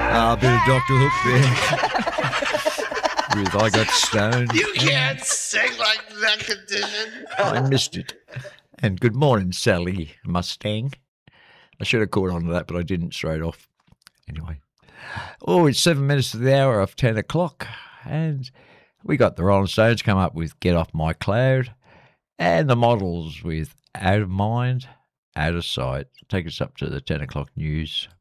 A bit of Dr. Hook there. With I Got Stoned. You can't sing like that, condition. I missed it. And good morning, Sally Mustang. I should have caught on to that, but I didn't straight off. Anyway. Oh, it's 7 minutes to the hour of 10 o'clock. And we got the Rolling Stones come up with Get Off My Cloud. And the Models with Out of Mind, Out of Sight. Take us up to the 10 o'clock news.